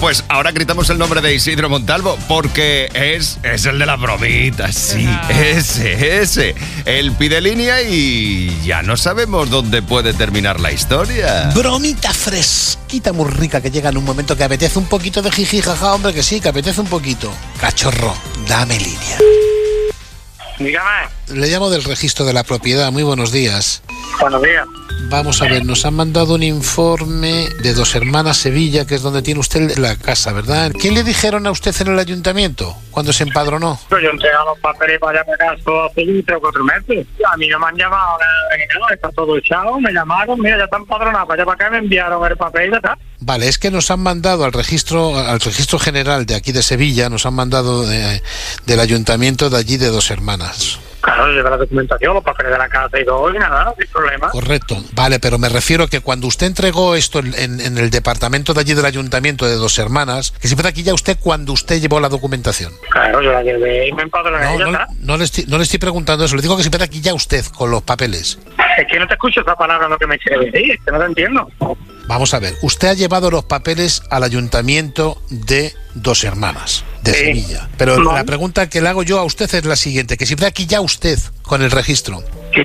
Pues ahora gritamos el nombre de Isidro Montalvo porque es el de las bromitas, sí, ese. Él pide línea y ya no sabemos dónde puede terminar la historia. Bromita fresquita, muy rica, que llega en un momento que apetece un poquito de jiji, jaja, hombre, que sí, que apetece un poquito. Cachorro, dame línea. Dígame. Le llamo del registro de la propiedad. Muy buenos días. Buenos días. Vamos a ver, nos han mandado un informe de Dos Hermanas Sevilla, que es donde tiene usted la casa, ¿verdad? ¿Qué le dijeron a usted en el ayuntamiento cuando se empadronó? Pues yo entregué los papeles para allá para acá hace 3 o 4 meses. A mí no me han llamado, está todo echado, me llamaron, mira, ya están empadronados, para allá para acá me enviaron el papel y ya está. Vale, es que nos han mandado al registro general de aquí de Sevilla, nos han mandado del ayuntamiento de allí de Dos Hermanas. Claro, lleva la documentación, los papeles de la casa y todo, y nada, sin problema. Correcto, vale, pero me refiero que cuando usted entregó esto en el departamento de allí del ayuntamiento de Dos Hermanas, que siempre aquí ya usted cuando usted llevó la documentación. Claro, yo la llevé y me empadroné y ya está. No le estoy preguntando eso, le digo que siempre aquí ya usted con los papeles. Es que no te escucho esa palabra lo que me quiere decir, es que no te entiendo. Vamos a ver, usted ha llevado los papeles al ayuntamiento de Dos Hermanas, de Sevilla. Pero no. La pregunta que le hago yo a usted es la siguiente, que siempre aquí ya usted con el registro.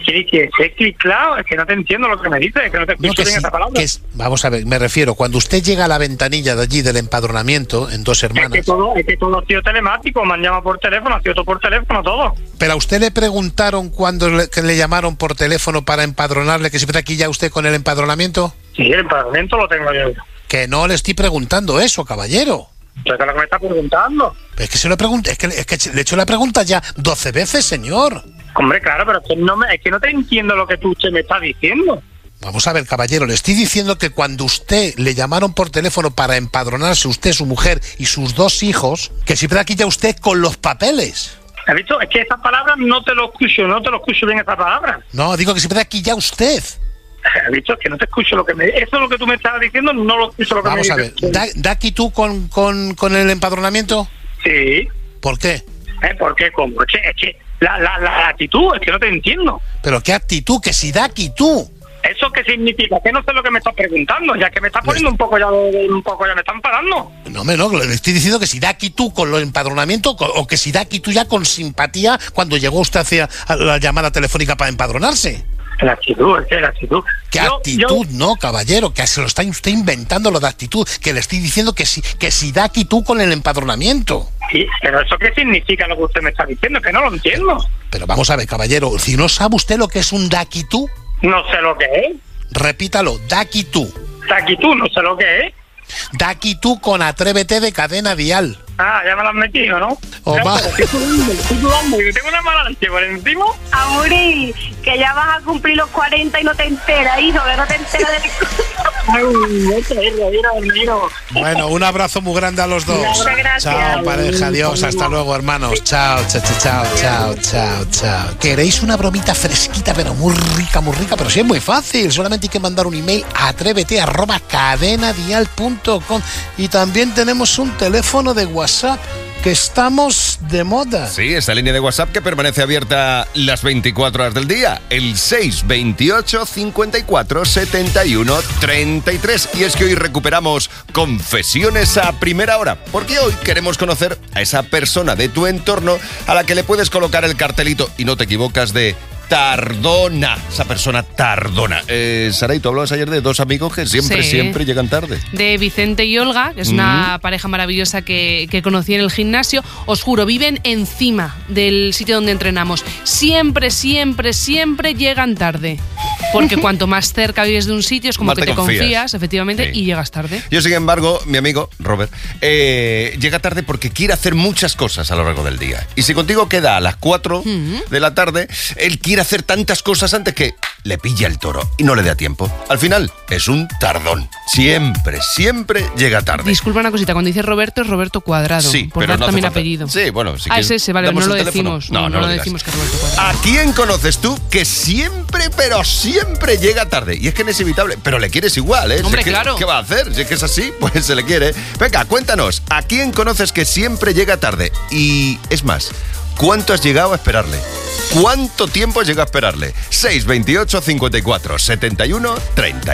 Claro, es que no te entiendo lo que me dices, es que no te escucho bien esa palabra. Vamos a ver, me refiero, cuando usted llega a la ventanilla de allí del empadronamiento en Dos Hermanas... Es que todo ha sido telemático, me han llamado por teléfono, ha sido todo por teléfono, todo. Pero a usted le preguntaron cuando le llamaron por teléfono para empadronarle, que siempre aquí ya usted con el empadronamiento... Sí, el empadronamiento lo tengo yo. Que no le estoy preguntando eso, caballero. ¿Qué es lo que me está preguntando? Es que se lo pregunto, es que le he hecho la pregunta ya 12 veces, señor. Hombre, claro, pero es que no te entiendo lo que usted me está diciendo. Vamos a ver, caballero, le estoy diciendo que cuando usted le llamaron por teléfono para empadronarse, usted, su mujer y sus 2 hijos, que siempre aquí ya usted con los papeles. ¿Has visto? Es que esas palabras no te lo escucho bien esas palabras. No, digo que siempre aquí ya usted. ¿Has visto? Es que no te escucho lo que me... Eso es lo que tú me estabas diciendo, no lo escucho lo que Vamos me dices. Vamos a ver, ¿da aquí tú con el empadronamiento? Sí. ¿Por qué? ¿Por qué? ¿Cómo? Es que la actitud, es que no te entiendo. ¿Pero qué actitud? Que si da aquí tú. ¿Eso qué significa? Que no sé lo que me estás preguntando, ya que me estás poniendo un poco ya me están parando. No, le estoy diciendo que si da aquí tú con el empadronamiento o que si da aquí tú ya con simpatía cuando llegó usted hacia la llamada telefónica para empadronarse. La actitud, es que la actitud. ¿Qué actitud? No, caballero, que se lo está usted inventando lo de actitud, que le estoy diciendo que si da actitud con el empadronamiento. Sí, pero ¿eso qué significa lo que usted me está diciendo? Que no lo entiendo. Pero vamos a ver, caballero, si no sabe usted lo que es un daquitú. No sé lo que es. Repítalo, daquitú. Daquitú, no sé lo que es. Daquitú con Atrévete de Cadena Dial. Ah, ya me lo has metido, ¿no? Estoy sudando, yo tengo una mala leche por encima. Amori, que ya vas a cumplir los 40 y no te enteras, hijo, que no te enteras de... Bueno, un abrazo muy grande a los dos. Muchas gracias. Chao, pareja, adiós, hasta luego, hermanos. Chao. ¿Queréis una bromita fresquita, pero muy rica, pero sí es muy fácil? Solamente hay que mandar un email a atrévete@cadenadial.com. Y también tenemos un teléfono de WhatsApp, que estamos de moda. Sí, esa línea de WhatsApp que permanece abierta las 24 horas del día. El 628 54 71 33. Y es que hoy recuperamos confesiones a primera hora, porque hoy queremos conocer a esa persona de tu entorno a la que le puedes colocar el cartelito, y no te equivocas, de tardona, esa persona tardona. Saray, tú hablabas ayer de 2 amigos que siempre llegan tarde. De Vicente y Olga, que es una pareja maravillosa que conocí en el gimnasio. Os juro, viven encima del sitio donde entrenamos. Siempre llegan tarde. Porque cuanto más cerca vives de un sitio, es como que te confías, efectivamente, y llegas tarde. Yo, sin embargo, mi amigo Robert llega tarde porque quiere hacer muchas cosas a lo largo del día. Y si contigo queda a las 4 de la tarde, él quiere hacer tantas cosas antes que le pilla el toro y no le da tiempo. Al final, es un tardón. Siempre llega tarde. Disculpa una cosita, cuando dice Roberto, es Roberto Cuadrado. Sí, por pero dar no también falta. apellido. Sí, bueno, sí. Es ese, vale, no lo decimos. No lo decimos que es Roberto Cuadrado. ¿A quién conoces tú que siempre llega tarde? Y es que no es evitable, pero le quieres igual, ¿eh? Hombre, claro. ¿Qué va a hacer? Si es que es así, pues se le quiere. Venga, cuéntanos, ¿a quién conoces que siempre llega tarde? Y es más, ¿cuánto has llegado a esperarle? ¿Cuánto tiempo has llegado a esperarle? 628 54 71 30.